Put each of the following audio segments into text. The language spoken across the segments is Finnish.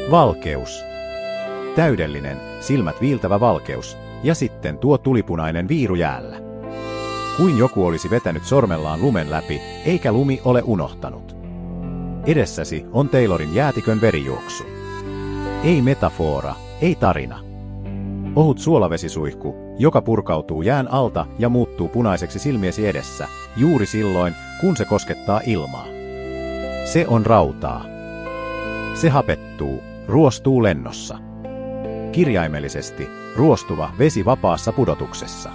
Valkeus. Täydellinen, silmät viiltävä valkeus, ja sitten tuo tulipunainen viiru jäällä. Kuin joku olisi vetänyt sormellaan lumen läpi, eikä lumi ole unohtanut. Edessäsi on Taylorin jäätikön verijuoksu. Ei metafora, ei tarina. Ohut suolavesisuihku, joka purkautuu jään alta ja muuttuu punaiseksi silmiesi edessä, juuri silloin, kun se koskettaa ilmaa. Se on rautaa. Se hapettuu, ruostuu lennossa. Kirjaimellisesti, ruostuva vesi vapaassa pudotuksessa.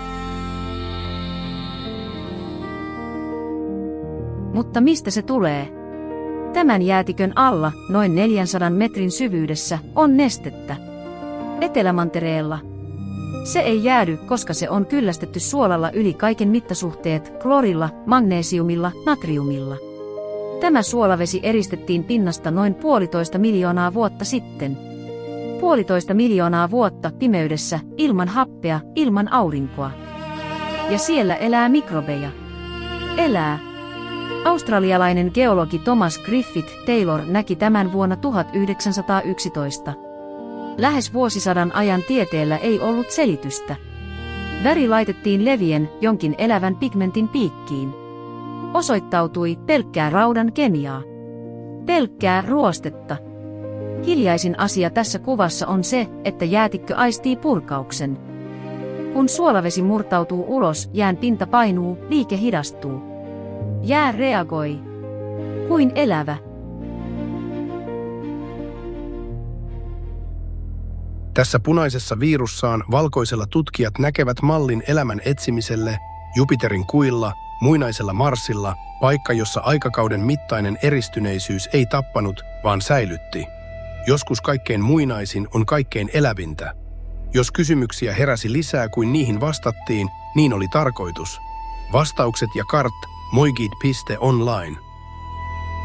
Mutta mistä se tulee? Tämän jäätikön alla, noin 400 metrin syvyydessä, on nestettä. Etelämantereella. Se ei jäädy, koska se on kyllästetty suolalla yli kaiken mittasuhteet, klorilla, magneesiumilla, natriumilla. Tämä suolavesi eristettiin pinnasta noin 1,5 miljoonaa vuotta sitten. 1,5 miljoonaa vuotta pimeydessä, ilman happea, ilman aurinkoa. Ja siellä elää mikrobeja. Elää. Australialainen geologi Thomas Griffith Taylor näki tämän vuonna 1911. Lähes vuosisadan ajan tieteellä ei ollut selitystä. Väri laitettiin levien jonkin elävän pigmentin piikkiin. Osoittautui pelkkää raudan kemiaa. Pelkkää ruostetta. Hiljaisin asia tässä kuvassa on se, että jäätikkö aistii purkauksen. Kun suolavesi murtautuu ulos, jään pinta painuu, liike hidastuu. Jää reagoi. Kuin elävä. Tässä punaisessa viirussaan valkoisella tutkijat näkevät mallin elämän etsimiselle Jupiterin kuilla, muinaisella Marsilla, paikka jossa aikakauden mittainen eristyneisyys ei tappanut, vaan säilytti. Joskus kaikkein muinaisin on kaikkein elävintä. Jos kysymyksiä heräsi lisää kuin niihin vastattiin, niin oli tarkoitus. Vastaukset ja kart moigid.online.